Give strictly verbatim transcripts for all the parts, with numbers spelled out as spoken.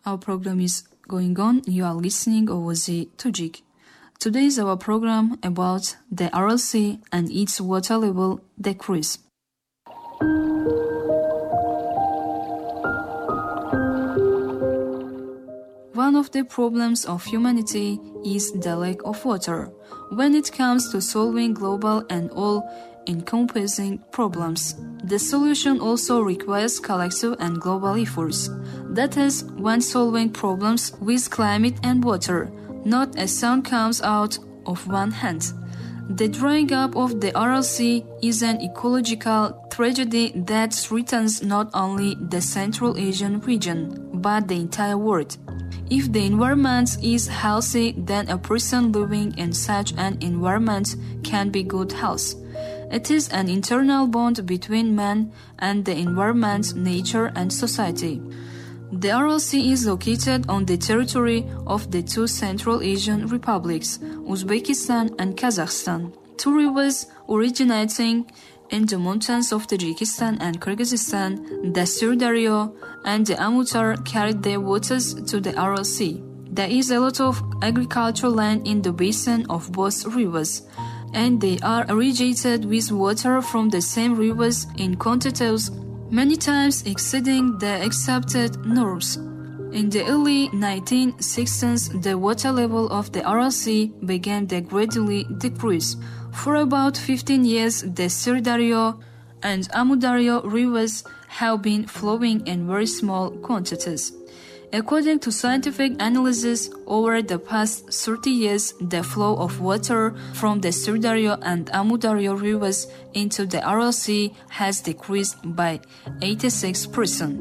Our program is going on. You are listening Ovozi Tujik. Today is our program about the Aral Sea and its water level decrease. One of the problems of humanity is the lack of water. When it comes to solving global and all-encompassing problems, the solution also requires collective and global efforts. That is, when solving problems with climate and water, not a sound comes out of one hand. The drying up of the Aral Sea is an ecological tragedy that threatens not only the Central Asian region, but the entire world. If the environment is healthy, then a person living in such an environment can be good health. It is an internal bond between man and the environment, nature, and society. The Aral Sea is located on the territory of the two Central Asian republics, Uzbekistan and Kazakhstan. Two rivers originating in the mountains of Tajikistan and Kyrgyzstan, the Sirdaryo and the Amutar, carried their waters to the Aral Sea. There is a lot of agricultural land in the basin of both rivers, and they are irrigated with water from the same rivers in quantities many times exceeding the accepted norms. In the early nineteen sixties, the water level of the Aral Sea began to gradually decrease. For about fifteen years, the Sirdaryo and Amudaryo rivers have been flowing in very small quantities. According to scientific analysis, over the past thirty years, the flow of water from the Sirdaryo and Amudaryo rivers into the Aral Sea has decreased by eighty-six percent.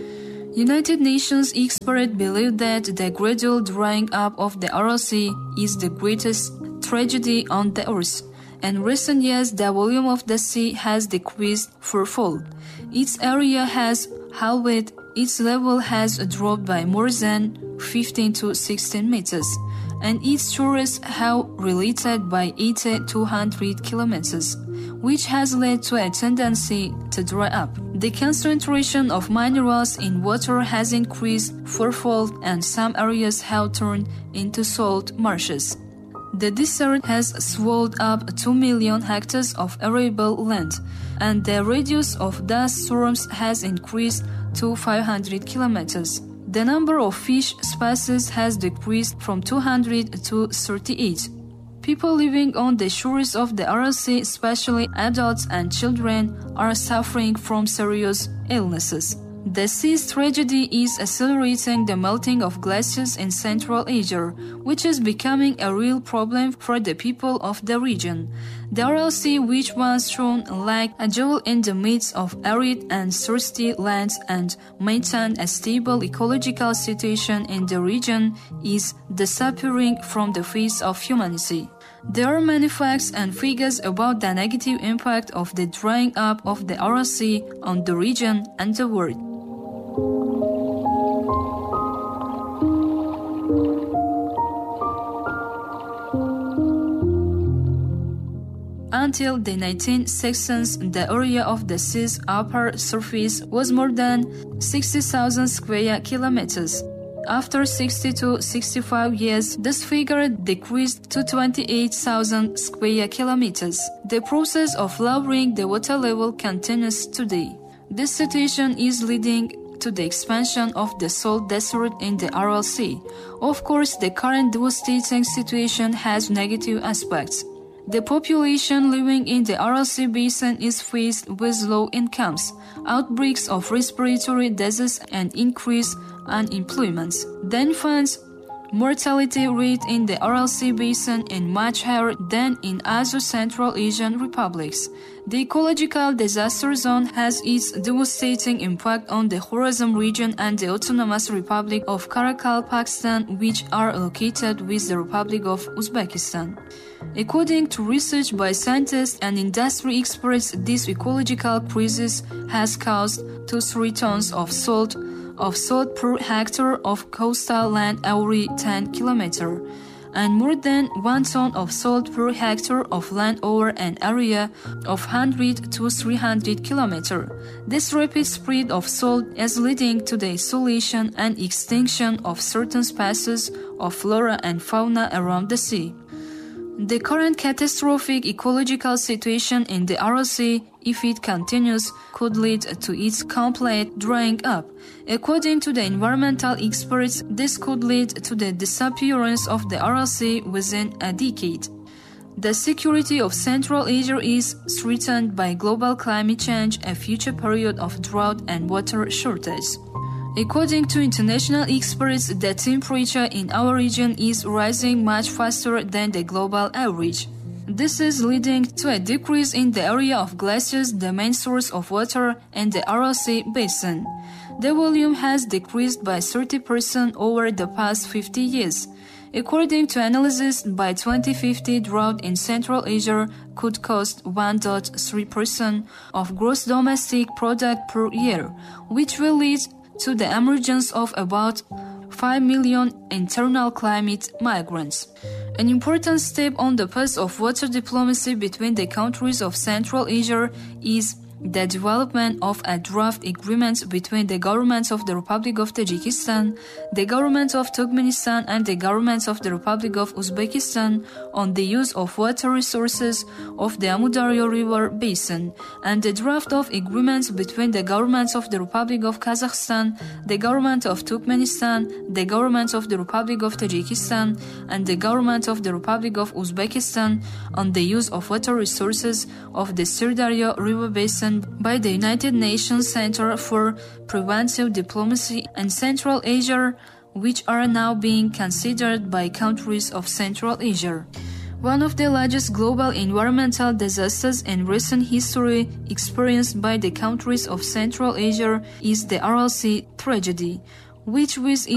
United Nations experts believe that the gradual drying up of the Aral Sea is the greatest tragedy on the earth. In recent years, the volume of the sea has decreased fourfold. Its area has halved. Its level has dropped by more than fifteen to sixteen meters, and its shores have related by eighty to one hundred kilometers, which has led to a tendency to dry up. The concentration of minerals in water has increased fourfold, and some areas have turned into salt marshes. The desert has swallowed up two million hectares of arable land, and the radius of dust storms has increased to five hundred kilometers. The number of fish species has decreased from two hundred to thirty-eight. People living on the shores of the Aral Sea, especially adults and children, are suffering from serious illnesses. The sea's tragedy is accelerating the melting of glaciers in Central Asia, which is becoming a real problem for the people of the region. The Aral Sea, which once shone like a jewel in the midst of arid and thirsty lands and maintained a stable ecological situation in the region, is disappearing from the face of humanity. There are many facts and figures about the negative impact of the drying up of the Aral Sea on the region and the world. Until the nineteen sixties, the area of the sea's upper surface was more than sixty thousand square kilometers. After sixty to sixty-five years, this figure decreased to twenty-eight thousand square kilometers. The process of lowering the water level continues today. This situation is leading to the expansion of the salt desert in the Aral Sea. Of course, the current devastating situation has negative aspects. The population living in the Aral Sea basin is faced with low incomes, outbreaks of respiratory disease, and increased unemployment. The infant mortality rate in the Aral Sea basin is much higher than in other Central Asian republics. The ecological disaster zone has its devastating impact on the Khorasan region and the Autonomous Republic of Karakalpakstan, which are located with the Republic of Uzbekistan. According to research by scientists and industry experts, this ecological crisis has caused two to three tons of salt of salt per hectare of coastal land every ten kilometers. and more than one ton of salt per hectare of land over an area of one hundred to three hundred kilometers. This rapid spread of salt is leading to the isolation and extinction of certain species of flora and fauna around the sea. The current catastrophic ecological situation in the Aral Sea, if it continues, could lead to its complete drying up. According to the environmental experts, this could lead to the disappearance of the Aral Sea within a decade. The security of Central Asia is threatened by global climate change, a future period of drought and water shortage. According to international experts, the temperature in our region is rising much faster than the global average. This is leading to a decrease in the area of glaciers, the main source of water, in the Aral Sea basin. The volume has decreased by thirty percent over the past fifty years. According to analysis, by twenty fifty, drought in Central Asia could cost one point three percent of gross domestic product per year, which will lead to the emergence of about five million internal climate migrants. An important step on the path of water diplomacy between the countries of Central Asia is the development of a draft agreement between the governments of the Republic of Tajikistan, the government of Turkmenistan, and the governments of the Republic of Uzbekistan on the use of water resources of the Amudaryo River basin, and the draft of agreements between the governments of the Republic of Kazakhstan, the government of Turkmenistan, the government of the Republic of Tajikistan, and the government of the Republic of Uzbekistan on the use of water resources of the Sirdarya River basin by the United Nations Center for Preventive Diplomacy and Central Asia, which are now being considered by countries of Central Asia. One of the largest global environmental disasters in recent history experienced by the countries of Central Asia is the Aral Sea tragedy, which with